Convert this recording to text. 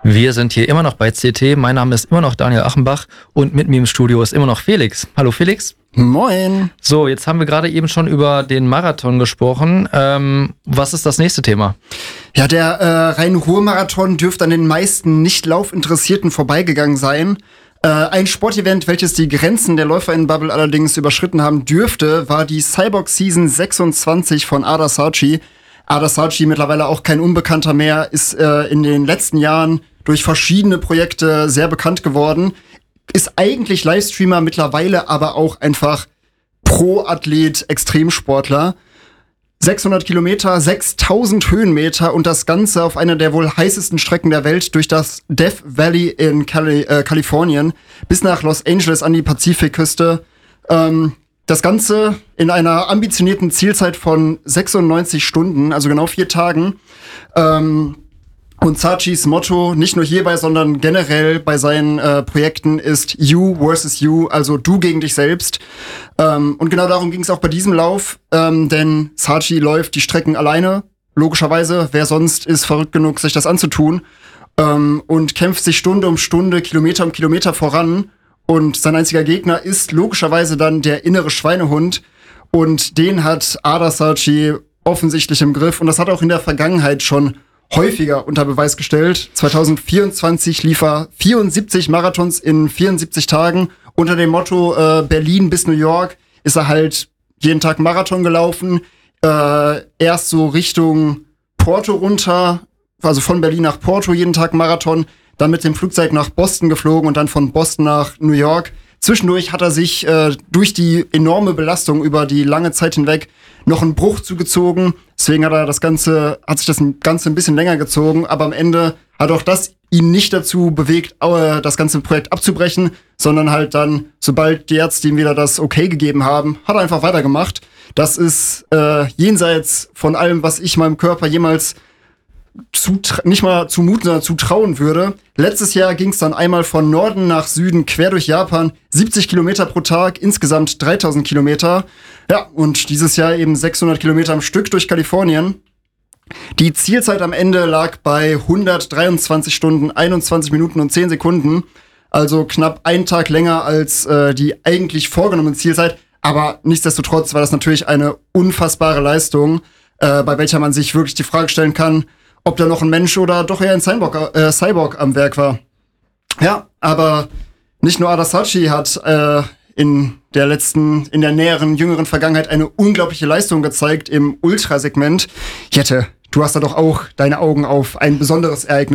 Wir sind hier immer noch bei CT. Mein Name ist immer noch Daniel Achenbach und mit mir im Studio ist immer noch Felix. Hallo Felix. Moin. So, jetzt haben wir gerade eben schon über den Marathon gesprochen. Was ist das nächste Thema? Ja, der Rhein-Ruhr-Marathon dürfte an den meisten Nicht-Laufinteressierten vorbeigegangen sein. Ein Sportevent, welches die Grenzen der LäuferInnen-Bubble allerdings überschritten haben dürfte, war die Cyborg Season 26 von Ada Sarci. Ada Sarci, mittlerweile auch kein Unbekannter mehr, ist in den letzten Jahren durch verschiedene Projekte sehr bekannt geworden. Ist eigentlich Livestreamer, mittlerweile aber auch einfach Pro-Athlet, Extremsportler. 600 Kilometer, 6000 Höhenmeter und das Ganze auf einer der wohl heißesten Strecken der Welt durch das Death Valley in Kalifornien bis nach Los Angeles an die Pazifikküste. Das Ganze in einer ambitionierten Zielzeit von 96 Stunden, also genau 4 Tagen. Und Sarcis Motto, nicht nur hierbei, sondern generell bei seinen Projekten ist You versus You, also du gegen dich selbst. Und genau darum ging es auch bei diesem Lauf, denn Sarci läuft die Strecken alleine, logischerweise. Wer sonst ist verrückt genug, sich das anzutun, und kämpft sich Stunde um Stunde, Kilometer um Kilometer voran. Und sein einziger Gegner ist logischerweise dann der innere Schweinehund. Und den hat Ada Sarci offensichtlich im Griff. Und das hat auch in der Vergangenheit schon häufiger unter Beweis gestellt. 2024 lief er 74 Marathons in 74 Tagen. Unter dem Motto Berlin bis New York ist er halt jeden Tag Marathon gelaufen. Erst so Richtung Porto runter, also von Berlin nach Porto jeden Tag Marathon. Dann mit dem Flugzeug nach Boston geflogen und dann von Boston nach New York. Zwischendurch hat er sich durch die enorme Belastung über die lange Zeit hinweg noch einen Bruch zugezogen. Deswegen hat sich das Ganze ein bisschen länger gezogen. Aber am Ende hat auch das ihn nicht dazu bewegt, das ganze Projekt abzubrechen, sondern halt dann, sobald die Ärzte ihm wieder das Okay gegeben haben, hat er einfach weitergemacht. Das ist jenseits von allem, was ich meinem Körper jemals nicht mal zumuten, sondern zutrauen würde. Letztes Jahr ging es dann einmal von Norden nach Süden quer durch Japan, 70 Kilometer pro Tag, insgesamt 3000 Kilometer. Ja, und dieses Jahr eben 600 Kilometer am Stück durch Kalifornien. Die Zielzeit am Ende lag bei 123 Stunden, 21 Minuten und 10 Sekunden. Also knapp einen Tag länger als die eigentlich vorgenommene Zielzeit. Aber nichtsdestotrotz war das natürlich eine unfassbare Leistung, bei welcher man sich wirklich die Frage stellen kann, ob da noch ein Mensch oder doch eher ein Cyborg am Werk war. Ja, aber nicht nur Ada Sarci hat in der näheren, jüngeren Vergangenheit eine unglaubliche Leistung gezeigt im Ultrasegment. Jette, du hast da doch auch deine Augen auf ein besonderes Ereignis